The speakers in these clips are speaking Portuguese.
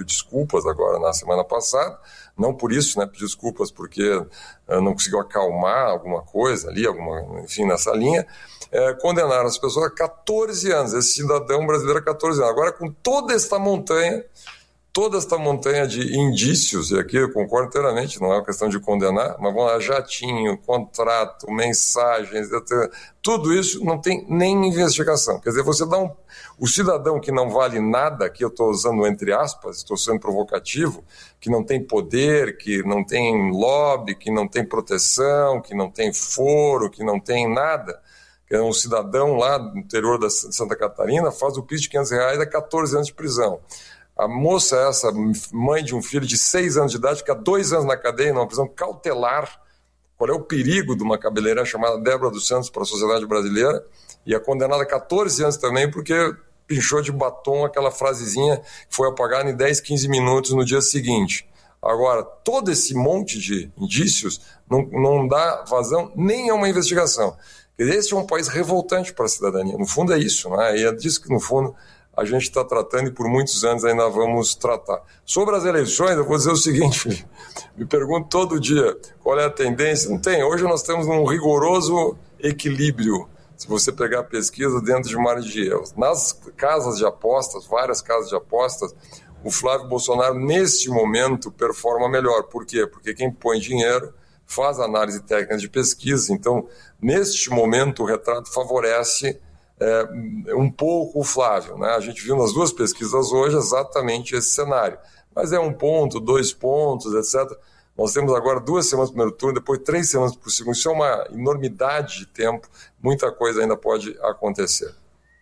desculpas agora na semana passada, não por isso, né, pediu desculpas porque não conseguiu acalmar alguma coisa ali, enfim, nessa linha, condenaram as pessoas a 14 anos, esse cidadão brasileiro a 14 anos. Agora, com toda esta montanha de indícios, e aqui eu concordo inteiramente, não é uma questão de condenar, mas vamos lá, jatinho, contrato, mensagens, tudo isso não tem nem investigação. Quer dizer, você dá o cidadão que não vale nada, que eu estou usando entre aspas, estou sendo provocativo, que não tem poder, que não tem lobby, que não tem proteção, que não tem foro, que não tem nada, que é um cidadão lá no interior de Santa Catarina, faz o piso de R$500 a 14 anos de prisão. A moça essa, mãe de um filho de 6 anos de idade, fica 2 anos na cadeia, numa prisão cautelar. Qual é o perigo de uma cabeleireira chamada Débora dos Santos para a sociedade brasileira? E é condenada a 14 anos também porque pinchou de batom aquela frasezinha que foi apagada em 10, 15 minutos no dia seguinte. Agora, todo esse monte de indícios não dá vazão nem a uma investigação. Esse é um país revoltante para a cidadania. No fundo é isso, né? E é disso que, no fundo, a gente está tratando e por muitos anos ainda vamos tratar. Sobre as eleições, eu vou dizer o seguinte, Felipe, me pergunto todo dia qual é a tendência. Não tem. Hoje nós temos um rigoroso equilíbrio, se você pegar a pesquisa dentro de margem de erros. Nas casas de apostas, várias casas de apostas, o Flávio Bolsonaro, neste momento, performa melhor. Por quê? Porque quem põe dinheiro faz análise técnica de pesquisa. Então, neste momento, o retrato favorece um pouco o Flávio, né? A gente viu nas duas pesquisas hoje exatamente esse cenário. Mas é 1 ponto, 2 pontos, etc. Nós temos agora 2 semanas para o primeiro turno, depois 3 semanas para o segundo. Isso é uma enormidade de tempo. Muita coisa ainda pode acontecer.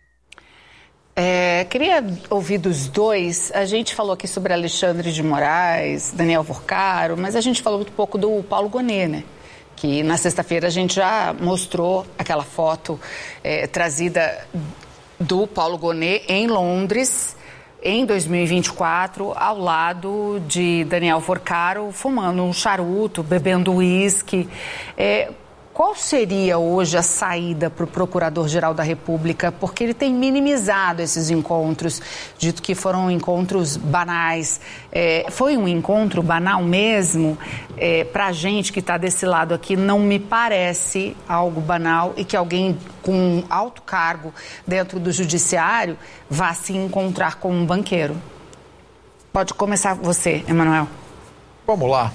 Queria ouvir dos dois. A gente falou aqui sobre Alexandre de Moraes, Daniel Vorcaro, mas a gente falou um pouco do Paulo Gonet, né? Que na sexta-feira a gente já mostrou aquela foto trazida do Paulo Gonet em Londres, em 2024, ao lado de Daniel Vorcaro, fumando um charuto, bebendo uísque. Qual seria hoje a saída para o Procurador-Geral da República? Porque ele tem minimizado esses encontros, dito que foram encontros banais. Foi um encontro banal mesmo? Para a gente que está desse lado aqui, não me parece algo banal e que alguém com alto cargo dentro do judiciário vá se encontrar com um banqueiro. Pode começar você, Emanuel. Vamos lá.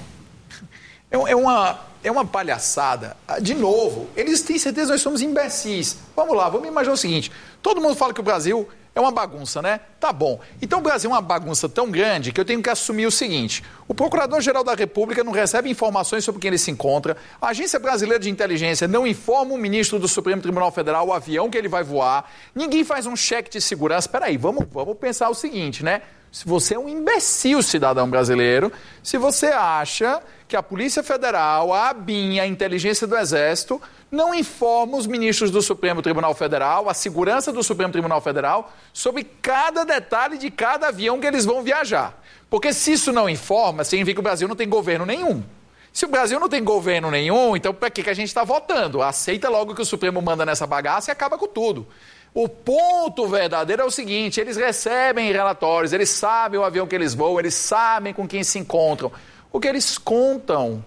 É uma palhaçada. De novo, eles têm certeza que nós somos imbecis. Vamos lá, vamos imaginar o seguinte. Todo mundo fala que o Brasil é uma bagunça, né? Tá bom. Então o Brasil é uma bagunça tão grande que eu tenho que assumir o seguinte. O Procurador-Geral da República não recebe informações sobre quem ele se encontra. A Agência Brasileira de Inteligência não informa o ministro do Supremo Tribunal Federal o avião que ele vai voar. Ninguém faz um cheque de segurança. Espera aí, vamos pensar o seguinte, né? Se você é um imbecil, cidadão brasileiro, se você acha que a Polícia Federal, a ABIN, a Inteligência do Exército, não informa os ministros do Supremo Tribunal Federal, a segurança do Supremo Tribunal Federal, sobre cada detalhe de cada avião que eles vão viajar. Porque se isso não informa, significa que o Brasil não tem governo nenhum. Se o Brasil não tem governo nenhum, então para que a gente está votando? Aceita logo que o Supremo manda nessa bagaça e acaba com tudo. O ponto verdadeiro é o seguinte, eles recebem relatórios, eles sabem o avião que eles voam, eles sabem com quem se encontram. O que eles contam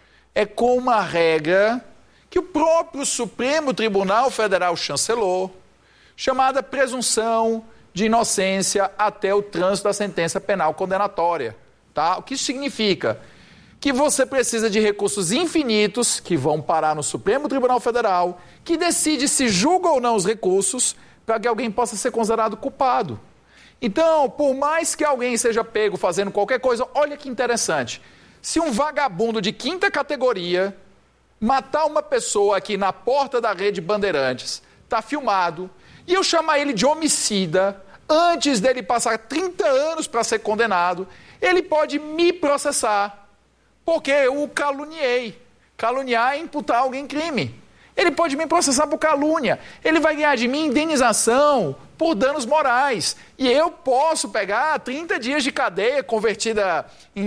é com uma regra que o próprio Supremo Tribunal Federal chancelou, chamada presunção de inocência até o trânsito da sentença penal condenatória. Tá? O que isso significa? Que você precisa de recursos infinitos que vão parar no Supremo Tribunal Federal, que decide se julga ou não os recursos para que alguém possa ser considerado culpado. Então, por mais que alguém seja pego fazendo qualquer coisa, olha que interessante. Se um vagabundo de 5ª categoria matar uma pessoa aqui na porta da Rede Bandeirantes, está filmado, e eu chamar ele de homicida, antes dele passar 30 anos para ser condenado, ele pode me processar. Porque eu o caluniei. Caluniar é imputar alguém crime. Ele pode me processar por calúnia. Ele vai ganhar de mim indenização por danos morais. E eu posso pegar 30 dias de cadeia convertida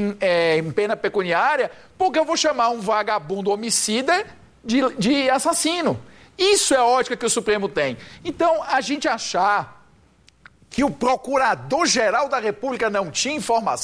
em pena pecuniária porque eu vou chamar um vagabundo homicida de assassino. Isso é a ótica que o Supremo tem. Então, a gente achar que o Procurador-Geral da República não tinha informação